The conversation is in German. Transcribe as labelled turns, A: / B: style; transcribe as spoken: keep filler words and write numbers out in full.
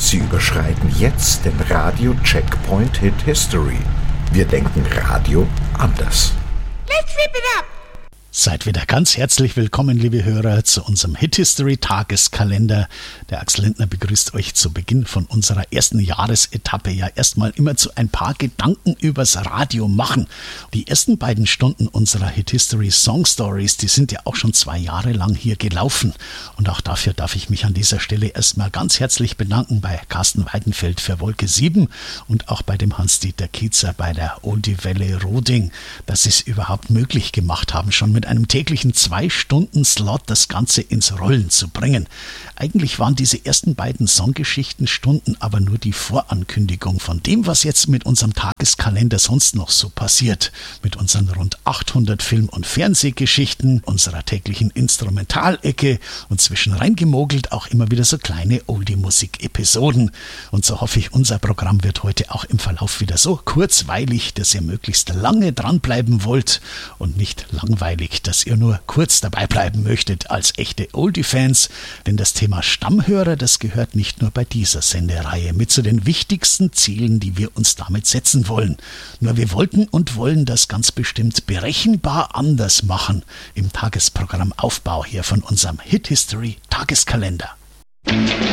A: Sie überschreiten jetzt den Radio-Checkpoint Hit History. Wir denken Radio anders.
B: Let's rip it up!
C: Seid wieder ganz herzlich willkommen, liebe Hörer, zu unserem Hit-History-Tageskalender. Der Axel Lindner begrüßt euch zu Beginn von unserer ersten Jahresetappe ja erstmal immer zu ein paar Gedanken übers Radio machen. Die ersten beiden Stunden unserer Hit-History-Song-Stories, die sind ja auch schon zwei Jahre lang hier gelaufen. Und auch dafür darf ich mich an dieser Stelle erstmal ganz herzlich bedanken bei Carsten Weidenfeld für Wolke sieben und auch bei dem Hans-Dieter Kietzer bei der Oldie-Welle Roding, dass sie es überhaupt möglich gemacht haben, schon mit einem täglichen zwei-Stunden-Slot das Ganze ins Rollen zu bringen. Eigentlich waren diese ersten beiden Songgeschichtenstunden aber nur die Vorankündigung von dem, was jetzt mit unserem Tageskalender sonst noch so passiert. Mit unseren rund achthundert Film- und Fernsehgeschichten, unserer täglichen Instrumentalecke und zwischen reingemogelt auch immer wieder so kleine Oldie-Musik-Episoden. Und so hoffe ich, unser Programm wird heute auch im Verlauf wieder so kurzweilig, dass ihr möglichst lange dranbleiben wollt und nicht langweilig, dass ihr nur kurz dabei bleiben möchtet als echte Oldie-Fans, denn das Thema Stammhörer, das gehört nicht nur bei dieser Sendereihe mit zu den wichtigsten Zielen, die wir uns damit setzen wollen. Nur wir wollten und wollen das ganz bestimmt berechenbar anders machen im Tagesprogrammaufbau hier von unserem Hit History Tageskalender.